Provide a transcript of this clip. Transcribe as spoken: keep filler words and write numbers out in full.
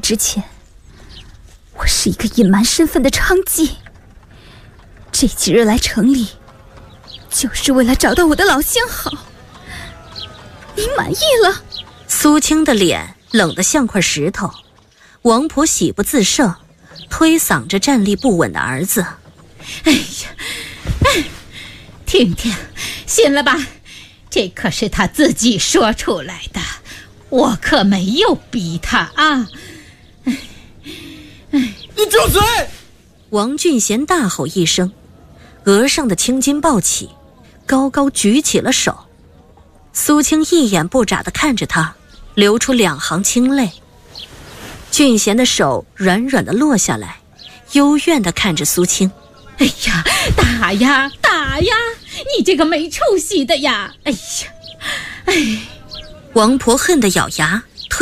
之前，我是一个隐瞒身份的娼妓，这几日来城里就是为了找到我的老相好。你满意了？ 苏青的脸冷得像块石头，王婆喜不自胜，推搡着站立不稳的儿子。 哎呀，哎，婷婷，信了吧？这可是他自己说出来的，我可没有逼他啊！哎哎，你住嘴！ 王俊贤大吼一声，额上的青筋暴起，高高举起了手。苏青一眼不眨地看着他，流出两行清泪。俊贤的手软软地落下来，幽怨地看着苏青。 哎呀，打呀打呀，你这个没出息的呀！哎呀，哎！ 王婆恨得咬牙，